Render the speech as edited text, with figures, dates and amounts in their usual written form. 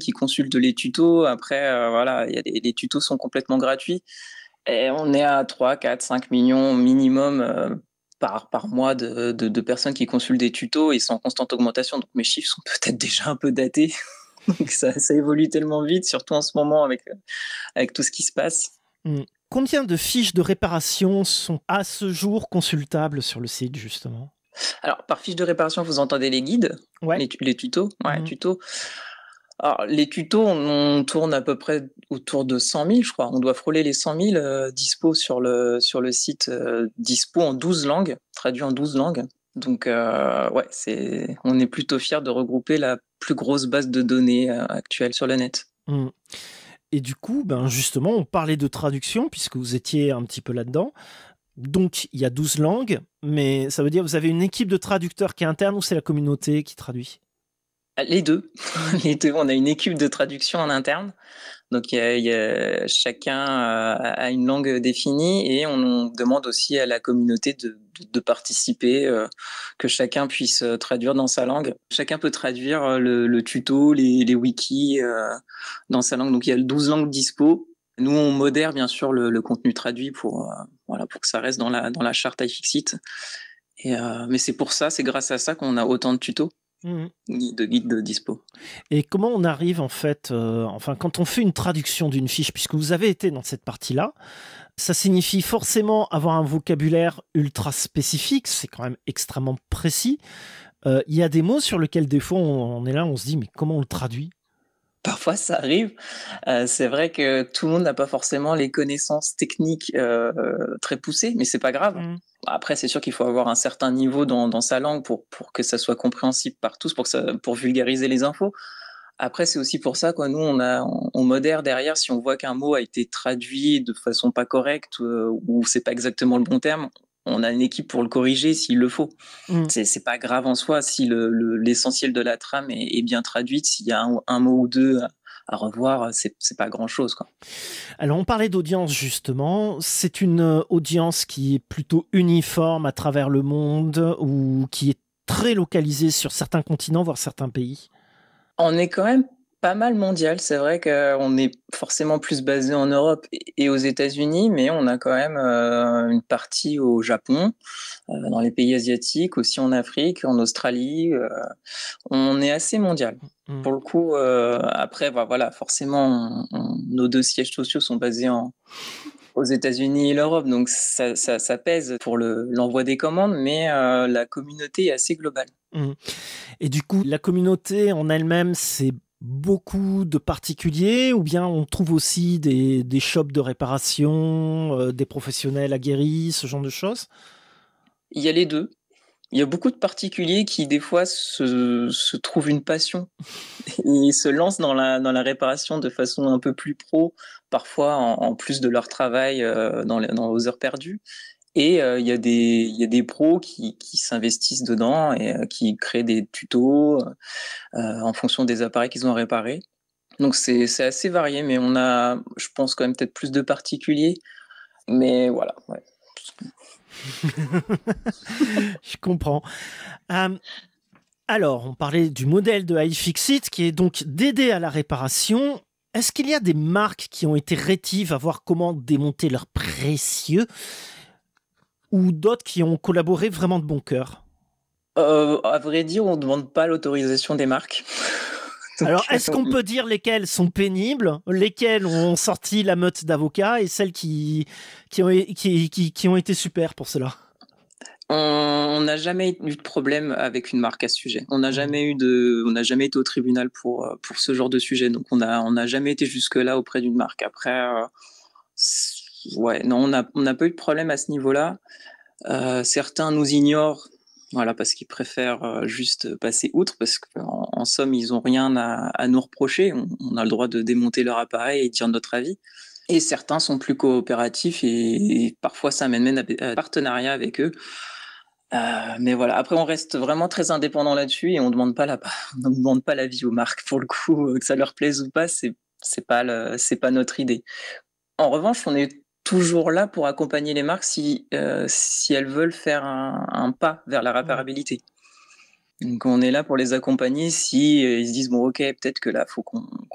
qui consultent les tutos. Après, voilà, les tutos sont complètement gratuits. Et on est à 3, 4, 5 millions minimum par mois de personnes qui consultent des tutos. Ils sont en constante augmentation, donc mes chiffres sont peut-être déjà un peu datés. Donc ça évolue tellement vite, surtout en ce moment avec tout ce qui se passe. Mmh. Combien de fiches de réparation sont à ce jour consultables sur le site, justement? Alors, par fiche de réparation, vous entendez les guides, Ouais. les tutos? Ouais, Mmh. tutos. Alors, les tutos, on tourne à peu près autour de 100 000, je crois. On doit frôler les 100 000 dispo sur le site, dispo en 12 langues, traduit en 12 langues. Donc, ouais, on est plutôt fiers de regrouper la plus grosse base de données actuelle sur le net. Mmh. Et du coup, ben, justement, on parlait de traduction puisque vous étiez un petit peu là-dedans. Donc, il y a 12 langues, mais ça veut dire que vous avez une équipe de traducteurs qui est interne ou c'est la communauté qui traduit? Les deux, Mmh. les deux. On a une équipe de traduction en interne. Donc chacun a une langue définie et on demande aussi à la communauté de participer, que chacun puisse traduire dans sa langue. Chacun peut traduire le tuto, les wikis dans sa langue. Donc il y a 12 langues dispo. Nous, on modère bien sûr le contenu traduit voilà, pour que ça reste dans la charte iFixit. Mais c'est grâce à ça qu'on a autant de tutos, Mmh. de guides de dispo. Et comment on arrive en fait, enfin quand on fait une traduction d'une fiche, puisque vous avez été dans cette partie-là, ça signifie forcément avoir un vocabulaire ultra spécifique, c'est quand même extrêmement précis. Il y a des mots sur lesquels des fois on est là, on se dit: «Mais comment on le traduit?» Parfois, ça arrive. C'est vrai que tout le monde n'a pas forcément les connaissances techniques, très poussées, mais c'est pas grave. Mmh. Après, c'est sûr qu'il faut avoir un certain niveau dans sa langue pour que ça soit compréhensible par tous, pour vulgariser les infos. Après, c'est aussi pour ça, quoi, nous, on modère derrière. Si on voit qu'un mot a été traduit de façon pas correcte, ou c'est pas exactement le bon terme, on a une équipe pour le corriger s'il le faut. Mmh. C'est pas grave en soi si l'essentiel de la trame est bien traduite. S'il y a un mot ou deux à revoir, c'est pas grand-chose, quoi. Alors on parlait d'audience justement, c'est une, audience qui est plutôt uniforme à travers le monde ou qui est très localisée sur certains continents, voire certains pays? On est quand même pas mal mondial. C'est vrai qu'on est forcément plus basé en Europe et aux États-Unis, mais on a quand même une partie au Japon, dans les pays asiatiques, aussi en Afrique, en Australie. On est assez mondial. Mmh. Pour le coup, après, voilà, forcément, nos deux sièges sociaux sont basés aux États-Unis et l'Europe, donc ça pèse pour l'envoi des commandes, mais la communauté est assez globale. Mmh. Et du coup, la communauté en elle-même, c'est beaucoup de particuliers ou bien on trouve aussi des shops de réparation, des professionnels aguerris, ce genre de choses? Il y a les 2. Il y a beaucoup de particuliers qui, des fois, se trouvent une passion et se lancent dans la réparation de façon un peu plus pro, parfois en plus de leur travail, dans aux heures perdues. Et il y a des pros qui s'investissent dedans et qui créent des tutos, en fonction des appareils qu'ils ont à réparer. Donc c'est assez varié, mais on a, je pense, quand même peut-être plus de particuliers, mais voilà, ouais. Je comprends. Hem, alors, on parlait du modèle de iFixit qui est donc d'aider à la réparation. Est-ce qu'il y a des marques qui ont été rétives à voir comment démonter leurs précieux ou d'autres qui ont collaboré vraiment de bon cœur? À vrai dire, on demande pas l'autorisation des marques. Alors, Donc est-ce qu'on peut dire lesquelles sont pénibles, lesquelles ont sorti la meute d'avocats et celles qui ont été super pour cela? on n'a jamais eu de problème avec une marque à ce sujet. Mmh. On n'a jamais été au tribunal pour ce genre de sujet, donc on n'a jamais été jusque-là auprès d'une marque. Après, ouais, non, on n'a pas eu de problème à ce niveau-là. Certains nous ignorent, voilà, parce qu'ils préfèrent juste passer outre, parce qu'en somme, ils ont rien à nous reprocher. On a le droit de démonter leur appareil et dire notre avis. Et certains sont plus coopératifs et parfois ça amène même à partenariat avec eux. Mais voilà, après on reste vraiment très indépendant là-dessus et on demande pas l'avis aux marques pour le coup, que ça leur plaise ou pas, c'est pas notre idée. En revanche, on est toujours là pour accompagner les marques si elles veulent faire un pas vers la Mmh. réparabilité. Donc on est là pour les accompagner si, ils se disent: «Bon OK, peut-être que là, faut qu'on